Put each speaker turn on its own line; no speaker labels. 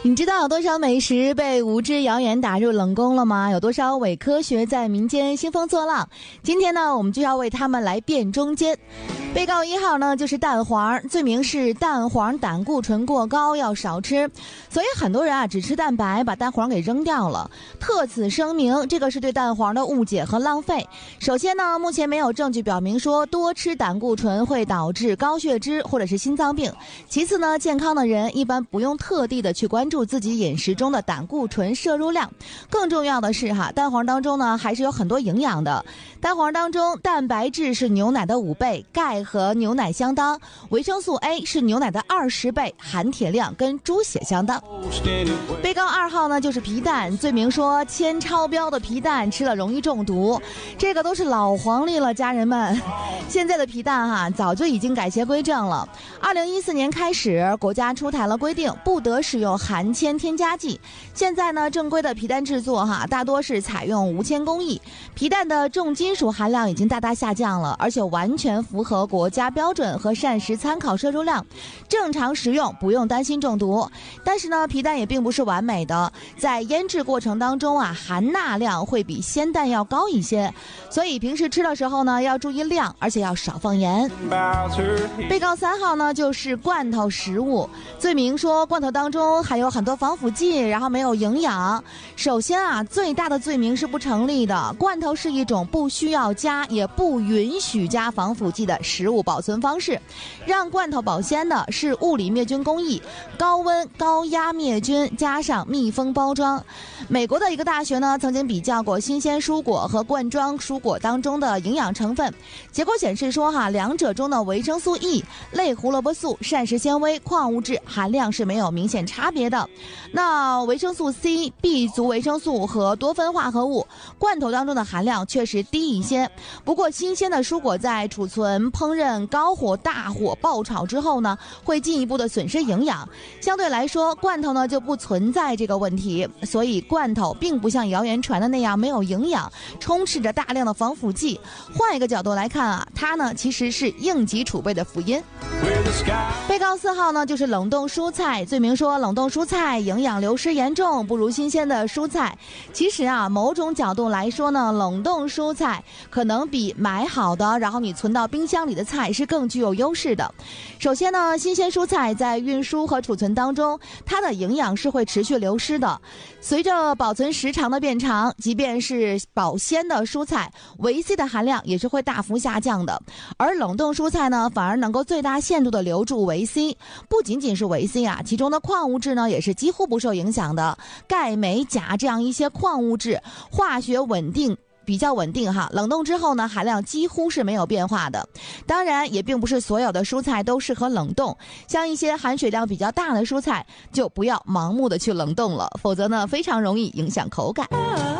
你知道有多少美食被无知谣言打入冷宫了吗？有多少伪科学在民间兴风作浪？今天呢，我们就要为他们来辩中间。被告1号呢，就是蛋黄，罪名是蛋黄胆固醇过高，要少吃。所以很多人啊，只吃蛋白，把蛋黄给扔掉了。特此声明，这个是对蛋黄的误解和浪费。首先呢，目前没有证据表明说多吃胆固醇会导致高血脂或者是心脏病。其次呢，健康的人一般不用特地的去关注自己饮食中的胆固醇摄入量。更重要的是蛋黄当中呢，还是有很多营养的。蛋黄当中，蛋白质是牛奶的5倍，钙和牛奶相当，维生素 A 是牛奶的20倍，含铁量跟猪血相当。被告2号呢，就是皮蛋，罪名说铅超标的皮蛋吃了容易中毒。这个都是老黄历了，家人们。现在的皮蛋早就已经改邪归正了。2014年开始，国家出台了规定，不得使用含铅添加剂。现在呢，正规的皮蛋制作大多是采用无铅工艺，皮蛋的重金属含量已经大大下降了，而且完全符合国家标准和膳食参考摄入量，正常食用不用担心中毒。但是呢，皮蛋也并不是完美的，在腌制过程当中含钠量会比鲜蛋要高一些，所以平时吃的时候呢，要注意量，而且要少放盐。被告3号呢，就是罐头食物，罪名说罐头当中含有很多防腐剂，然后没有营养。首先最大的罪名是不成立的，罐头是一种不需要加也不允许加防腐剂的食物保存方式。让罐头保鲜的是物理灭菌工艺，高温高压灭菌加上密封包装。美国的一个大学呢，曾经比较过新鲜蔬果和罐装蔬果当中的营养成分，结果显示说两者中的维生素 E、类胡萝卜素、膳食纤维、矿物质含量是没有明显差别的。那维生素 C、B 族维生素和多酚化合物，罐头当中的含量确实低一些。不过新鲜的蔬果在储存、烹饪、高火、大火爆炒之后呢，会进一步的损失营养。相对来说，罐头呢就不存在这个问题，所以罐头并不像谣言传的那样没有营养，充斥着大量的防腐剂。换一个角度来看它呢其实是应急储备的福音。被告4号呢，就是冷冻蔬菜，罪名说冷冻蔬菜营养流失严重，不如新鲜的蔬菜。其实某种角度来说呢，冷冻蔬菜可能比买好的然后你存到冰箱里的菜是更具有优势的。首先呢，新鲜蔬菜在运输和储存当中，它的营养是会持续流失的。随着保存时长的变长，即便是保鲜的蔬菜，维 C 的含量也是会大幅下降的。而冷冻蔬菜呢，反而能够最大限度的留住维 C。不仅仅是维 C其中的矿物质呢，也是几乎不受影响的。钙、镁、钾这样一些矿物质，化学比较稳定冷冻之后呢，含量几乎是没有变化的。当然也并不是所有的蔬菜都适合冷冻，像一些含水量比较大的蔬菜就不要盲目的去冷冻了，否则呢非常容易影响口感。